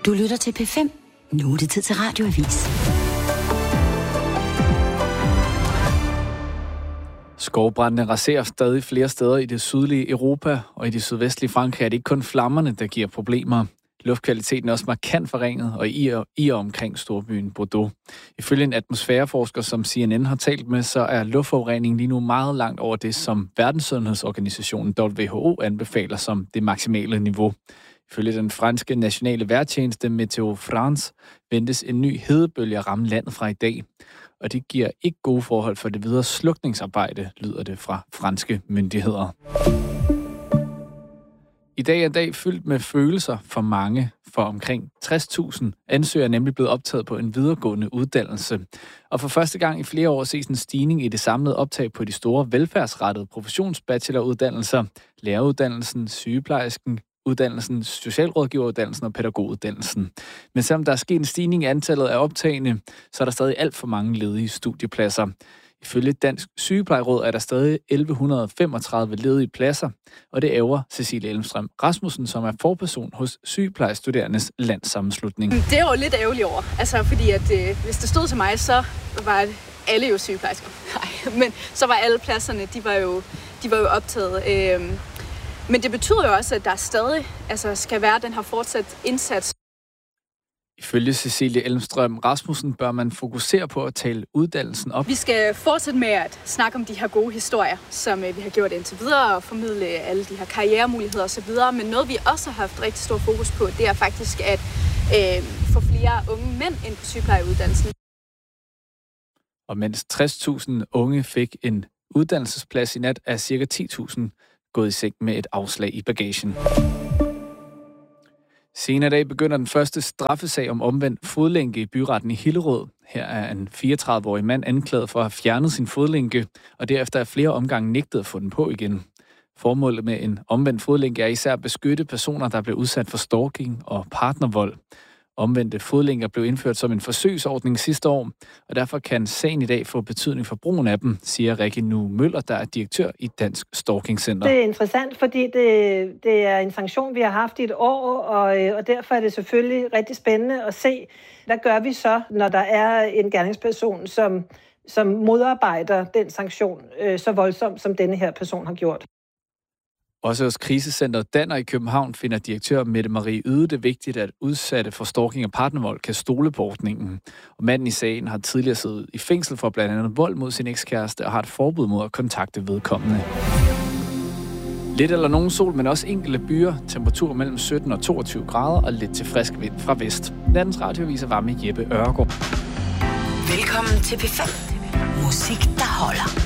Du lytter til P5. Nu er det tid til Radioavis. Skovbrandene raserer stadig flere steder i det sydlige Europa, og i det sydvestlige Frankrig er det ikke kun flammerne, der giver problemer. Luftkvaliteten er også markant forringet, og i og omkring storbyen Bordeaux. Ifølge en atmosfæreforsker, som CNN har talt med, så er luftforureningen lige nu meget langt over det, som Verdenssundhedsorganisationen WHO anbefaler som det maksimale niveau. Ifølge den franske nationale vejrtjeneste Météo France ventes en ny hedebølge at ramme landet fra i dag. Og det giver ikke gode forhold for det videre slukningsarbejde, lyder det fra franske myndigheder. I dag er en dag fyldt med følelser for mange. For omkring 60.000 ansøgere er nemlig blevet optaget på en videregående uddannelse. Og for første gang i flere år ses en stigning i det samlede optag på de store velfærdsrettede professionsbacheloruddannelser, læreruddannelsen, sygeplejersken, uddannelsen, socialrådgiveruddannelsen og pædagoguddannelsen. Men selvom der er sket en stigning i antallet af optagende, så er der stadig alt for mange ledige studiepladser. Ifølge Dansk Sygeplejeråd er der stadig 1135 ledige pladser, og det ærger Cecilie Elmstrøm Rasmussen, som er forperson hos Sygeplejestuderendes Landssammenslutning. Det er jo lidt ærgerligt over, fordi at, hvis det stod til mig, så var alle jo sygeplejersker. Nej, men så var alle pladserne, de var jo optaget. Men det betyder jo også, at der stadig skal være den her fortsat indsats. Ifølge Cecilie Elmstrøm Rasmussen bør man fokusere på at tale uddannelsen op. Vi skal fortsætte med at snakke om de her gode historier, som vi har gjort indtil videre, og formidle alle de her karrieremuligheder osv. Men noget, vi også har haft rigtig stor fokus på, det er faktisk at få flere unge mænd ind på sygeplejeuddannelsen. Og mens 60.000 unge fik en uddannelsesplads i nat, er ca. 10.000 gået i seng med et afslag i bagagen. Senere i dag begynder den første straffesag om omvendt fodlænke i byretten i Hillerød. Her er en 34-årig mand anklaget for at have fjernet sin fodlænke, og derefter er flere omgange nægtet at få den på igen. Formålet med en omvendt fodlænke er især at beskytte personer, der bliver udsat for stalking og partnervold. Omvendte fodlænker blev indført som en forsøgsordning sidste år, og derfor kan sagen i dag få betydning for brugen af dem, siger Rikke Nu Møller, der er direktør i Dansk Stalking Center. Det er interessant, fordi det er en sanktion, vi har haft i et år, og derfor er det selvfølgelig rigtig spændende at se, hvad gør vi så, når der er en gerningsperson, som modarbejder den sanktion så voldsomt, som denne her person har gjort. Også hos krisecenteret Danner i København finder direktør Mette Marie Yde det vigtigt, at udsatte for stalking og partnervold kan stole på ordningen. Og manden i sagen har tidligere siddet i fængsel for blandt andet vold mod sin ekskæreste og har et forbud mod at kontakte vedkommende. Lidt eller nogen sol, men også enkelte byer. Temperatur mellem 17 og 22 grader og lidt til frisk vind fra vest. Nattens radioavis var med Jeppe Ørgaard. Velkommen til P5. Musik, der holder.